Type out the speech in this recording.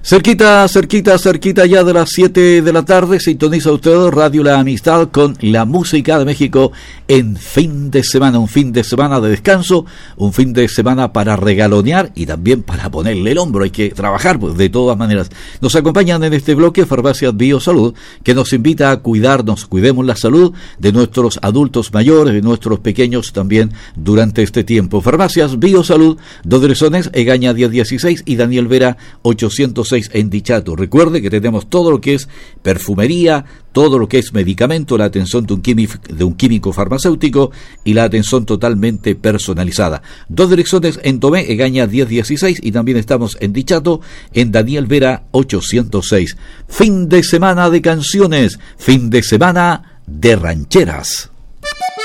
Cerquita ya de las 7 de la tarde, sintoniza usted Radio La Amistad con la música de México en fin de semana, un fin de semana de descanso, un fin de semana para regalonear y también para ponerle el hombro, hay que trabajar pues, de todas maneras. Nos acompañan en este bloque Farmacias Biosalud, que nos invita a cuidarnos, cuidemos la salud de nuestros adultos mayores, de nuestros pequeños también durante este tiempo. Farmacias Biosalud, dos direcciones, Egaña 1016 y Daniel Vera 806 en Dichato. Recuerde que tenemos todo lo que es perfumería, todo lo que es medicamento, la atención de un químico farmacéutico y la atención totalmente personalizada. Dos direcciones en Tomé, Egaña 1016 y también estamos en Dichato, en Daniel Vera 806. Fin de semana de canciones, fin de semana de rancheras.